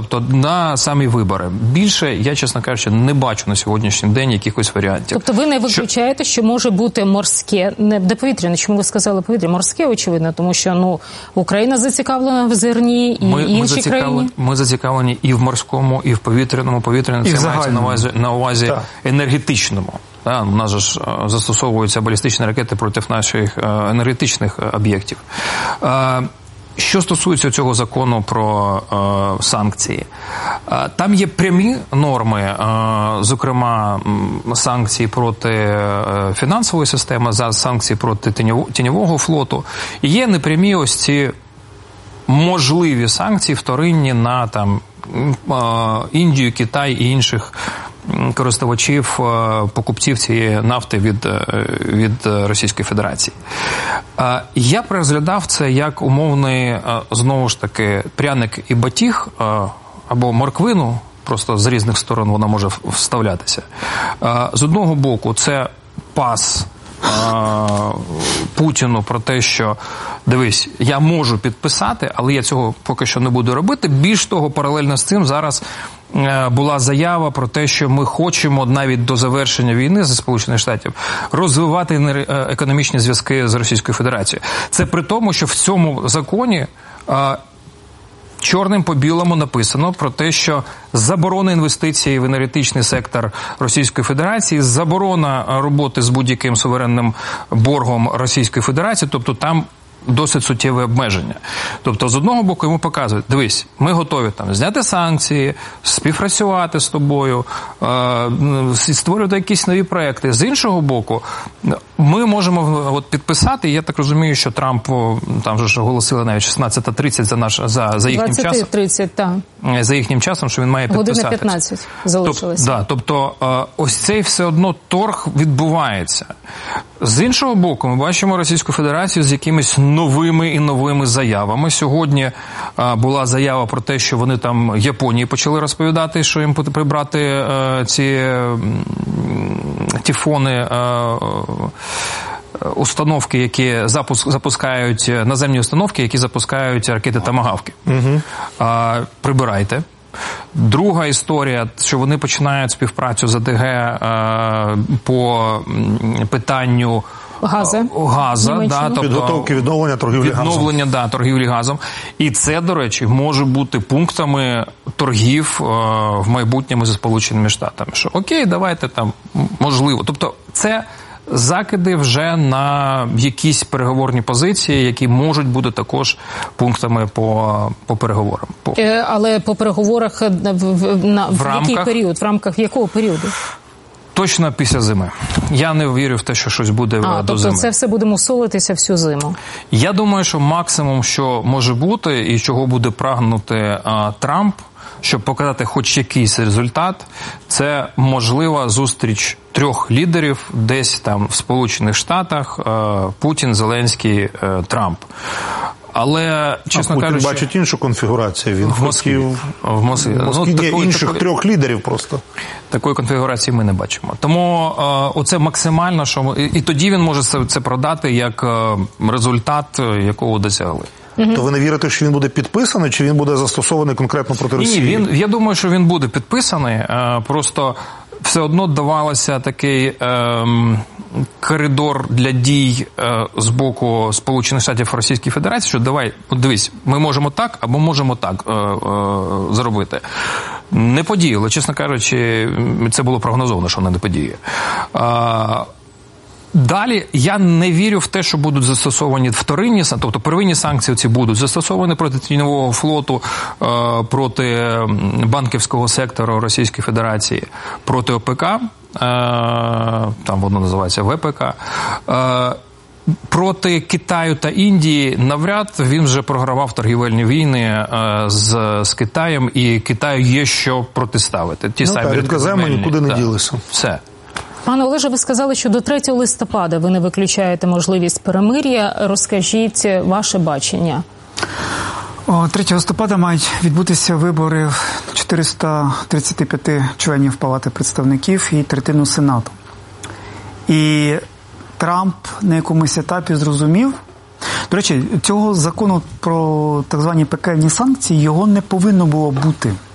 тобто на самі вибори. Більше, я, чесно кажучи, не бачу на сьогоднішній день якихось варіантів. Тобто ви не виключаєте, що може бути морське, не повітряне, чому ви сказали повітря? Морське, очевидно, тому що Україна зацікавлена в зерні і інші країни. Ми зацікавлені і в морському, і в повітряному. Повітряне це мається на увазі енергетичному. У нас же ж застосовуються балістичні ракети проти наших енергетичних об'єктів. Що стосується цього закону про санкції, там є прямі норми, зокрема санкції проти фінансової системи, санкції проти тіньового флоту. І є непрямі ось ці можливі санкції вторинні на Індію, Китай і інших користувачів, покупців цієї нафти від Російської Федерації. Я б розглядав це як умовний, знову ж таки, пряник і батіг, або морквину, просто з різних сторон вона може вставлятися. З одного боку, це пас Путіну про те, що, дивись, я можу підписати, але я цього поки що не буду робити. Більш того, паралельно з цим зараз була заява про те, що ми хочемо навіть до завершення війни зі Сполучених Штатів розвивати економічні зв'язки з Російською Федерацією. Це при тому, що в цьому законі чорним по білому написано про те, що заборона інвестицій в енергетичний сектор Російської Федерації, заборона роботи з будь-яким суверенним боргом Російської Федерації, тобто там досить суттєве обмеження. Тобто, з одного боку, йому показують, дивись, ми готові зняти санкції, співпрацювати з тобою, створювати якісь нові проекти. З іншого боку, ми можемо підписати, я так розумію, що Трамп, там вже ж оголосили навіть 16:30 за їхнім часом. 20:30, так. За їхнім часом, що він має підписати. Година 15 залишилося. Тобто, ось цей все одно торг відбувається. З іншого боку, ми бачимо Російську Федерацію з якимись новими і новими заявами. Сьогодні була заява про те, що вони там Японії почали розповідати, що їм прибрати ці тифони, установки, які запускають, наземні установки, які запускають ракети «Томагавки». Прибирайте. Друга історія, що вони починають співпрацю з АДГ по питанню газу, тобто підготовки відновлення торгівлі газом. І це, до речі, може бути пунктами торгів в майбутньому зі Сполученими Штатами. Що окей, давайте можливо. Тобто це закиди вже на якісь переговорні позиції, які можуть бути також пунктами по переговорам. Але по переговорах в який період? В рамках якого періоду? Точно після зими. Я не вірю в те, що щось буде до зими. Тобто це все буде мусолитися всю зиму? Я думаю, що максимум, що може бути і чого буде прагнути Трамп, щоб показати хоч якийсь результат, це можлива зустріч 3 лідерів десь там в Сполучених Штатах: Путін, Зеленський, Трамп. Але, чесно кажучи... Путін бачить іншу конфігурацію. Він хотів... В Москві є інших 3 лідерів просто. Такої конфігурації ми не бачимо. Тому оце максимально, що... І тоді він може це продати як результат, якого досягли. То ви не вірите, що він буде підписаний, чи він буде застосований конкретно проти Росії? Ні, я думаю, що він буде підписаний. Просто все одно давалося такий коридор для дій з боку Сполучених Штатів Російської Федерації, що давай, дивись, ми можемо так або можемо так зробити. Не подіяли, чесно кажучи, це було прогнозовано, що вони не подіє. Далі, я не вірю в те, що будуть застосовані вторинні, тобто первинні санкції ці будуть застосовані проти тіньового флоту, проти банківського сектору Російської Федерації, проти ОПК, там воно називається ВПК, проти Китаю та Індії навряд, він вже програвав торгівельні війни з Китаєм, і Китаю є що протиставити. Рідкоземи нікуди не ділися. Все. Пане Олеже, ви сказали, що до 3 листопада ви не виключаєте можливість перемир'я. Розкажіть ваше бачення. 3 листопада мають відбутися вибори 435 членів Палати представників і третину Сенату. І Трамп на якомусь етапі зрозумів, до речі, цього закону про так звані пекельні санкції, його не повинно було бути.